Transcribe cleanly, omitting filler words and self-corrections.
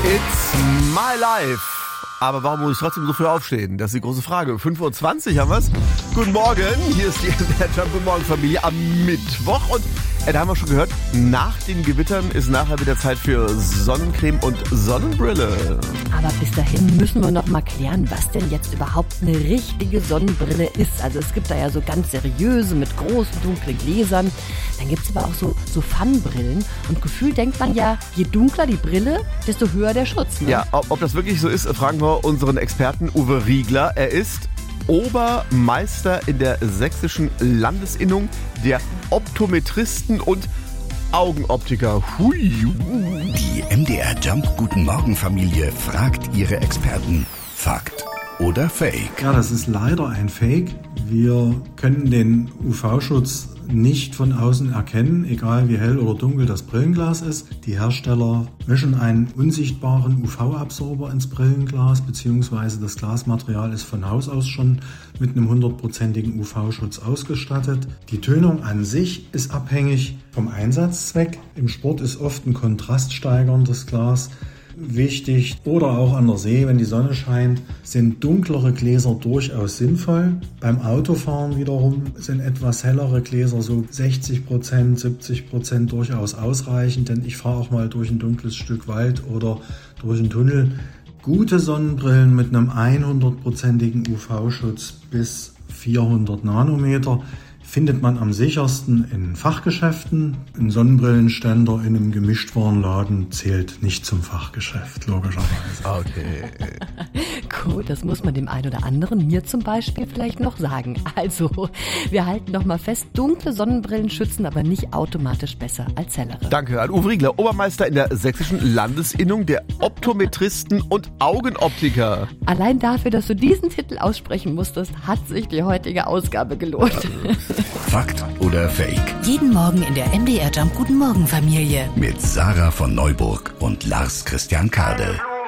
It's my life. Aber warum muss ich trotzdem so früh aufstehen? Das ist die große Frage. 5.20 Uhr haben wir's. Guten Morgen, hier ist die MDR Jump. Guten Morgen, Familie, am Mittwoch. Und da haben wir schon gehört, nach den Gewittern ist nachher wieder Zeit für Sonnencreme und Sonnenbrille. Aber bis dahin müssen wir noch mal klären, was denn jetzt überhaupt eine richtige Sonnenbrille ist. Also es gibt da ja so ganz seriöse mit großen, dunklen Gläsern. Dann gibt es aber auch so Fun-Brillen. Und gefühlt denkt man ja, je dunkler die Brille, desto höher der Schutz. Ne? Ja, ob das wirklich so ist, fragen wir unseren Experten Uwe Riegler. Er ist Obermeister in der sächsischen Landesinnung der Optometristen und Augenoptiker. Hui. Die MDR Jump Guten Morgen Familie fragt ihre Experten. Fakt oder Fake? Ja, das ist leider ein Fake. Wir können den UV-Schutz nicht von außen erkennen, egal wie hell oder dunkel das Brillenglas ist. Die Hersteller mischen einen unsichtbaren UV-Absorber ins Brillenglas, beziehungsweise das Glasmaterial ist von Haus aus schon mit einem 100%igen UV-Schutz ausgestattet. Die Tönung an sich ist abhängig vom Einsatzzweck. Im Sport ist oft ein kontraststeigerndes Glas wichtig oder auch an der See, wenn die Sonne scheint, sind dunklere Gläser durchaus sinnvoll. Beim Autofahren wiederum sind etwas hellere Gläser, so 60%, 70% durchaus ausreichend, denn ich fahre auch mal durch ein dunkles Stück Wald oder durch einen Tunnel. Gute Sonnenbrillen mit einem 100%igen UV-Schutz bis 400 Nanometer findet man am sichersten in Fachgeschäften. Ein Sonnenbrillenständer in einem Gemischtwarenladen zählt nicht zum Fachgeschäft, logischerweise. Okay. Gut, das muss man dem einen oder anderen, mir zum Beispiel, vielleicht noch sagen. Also, wir halten noch mal fest, dunkle Sonnenbrillen schützen aber nicht automatisch besser als hellere. Danke an Uwe Riegler, Obermeister in der sächsischen Landesinnung der Optometristen und Augenoptiker. Allein dafür, dass du diesen Titel aussprechen musstest, hat sich die heutige Ausgabe gelohnt. Fakt oder Fake? Jeden Morgen in der MDR Jump Guten Morgen Familie. Mit Sarah von Neuburg und Lars Christian Kade.